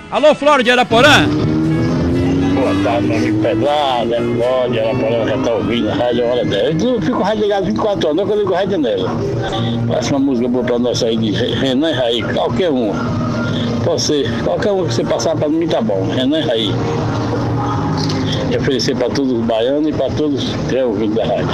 Alô, Flório de Araporã. Boa tarde, meu amigo Pedrado, Flório de Araporã, já tá ouvindo a rádio a hora dela. Eu fico rádio ligado 24 horas, não que eu ligo rádio nela. Passa uma música boa pra nós aí de Renan e Raí, qualquer uma. Qualquer uma que você passar pra mim tá bom, Renan e Raí. E oferecer pra todos os baianos e pra todos que é ouvindo da rádio.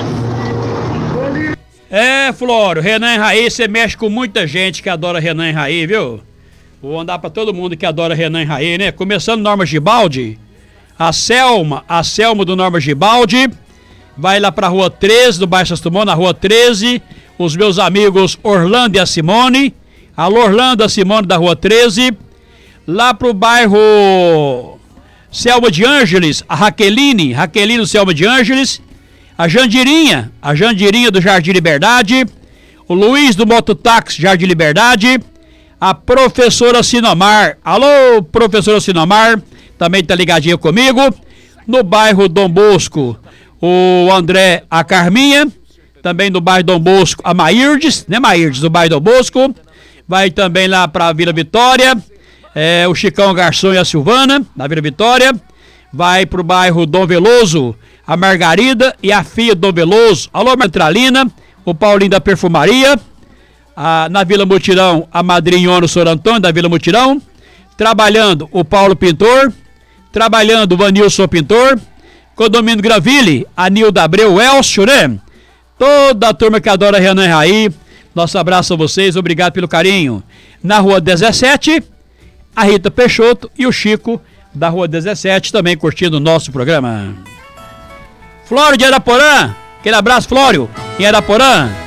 É, Flório, Renan e Raí, você mexe com muita gente que adora Renan e Raí, viu? Vou andar pra todo mundo que adora Renan e Raí, né? Começando Norma Gibaldi, a Selma do Norma Gibaldi, vai lá pra Rua 13, do bairro Sastumão, na Rua 13, os meus amigos Orlando e a Simone, alô Orlando e a Simone da Rua 13, lá pro bairro Selma de Ângeles, a Raqueline do Selma de Ângeles, a Jandirinha do Jardim Liberdade, o Luiz do Mototáxi Jardim Liberdade, a professora Sinomar, alô professora Sinomar, também tá ligadinha comigo, no bairro Dom Bosco, o André, a Carminha, também no bairro Dom Bosco, a Mairdes, né Mairdes, do bairro Dom Bosco, vai também lá pra Vila Vitória, o Chicão Garçom e a Silvana, na Vila Vitória, vai pro bairro Dom Veloso, a Margarida e a filha do Dom Veloso, alô Metralina, o Paulinho da Perfumaria, na Vila Mutirão, a Madrinhona, o Sr. Antônio da Vila Mutirão, trabalhando o Paulo Pintor, trabalhando o Vanilson Pintor, Condomínio Granville, a Nilda Abreu, o Elcio, né? Toda a turma que adora Renan e Raí, nosso abraço a vocês, obrigado pelo carinho. Na Rua 17, a Rita Peixoto e o Chico da Rua 17 também curtindo o nosso programa. Flório de Araporã, aquele abraço, Flório, em Araporã.